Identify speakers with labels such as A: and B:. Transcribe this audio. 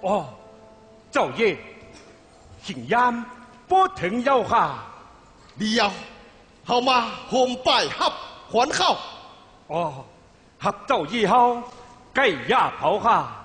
A: 哦，赵爷，行烟不停有下。
B: เดียวเข้ามาโฮมป้ายฮับขวัญเข้า
A: 哦，合奏以後，雞也跑下。